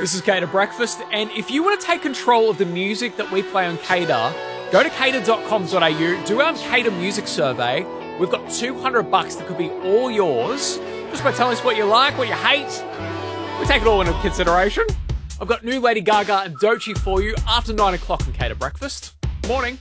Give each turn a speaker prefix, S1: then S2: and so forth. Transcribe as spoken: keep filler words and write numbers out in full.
S1: This is Cater Breakfast, and if you want to take control of the music that we play on Cater, go to cater dot com dot a u, do our Cater music survey. We've got two hundred bucks that could be all yours, just by telling us what you like, what you hate. We take it all into consideration. I've got new Lady Gaga and Doechii for you after nine o'clock on Cater Breakfast. Morning.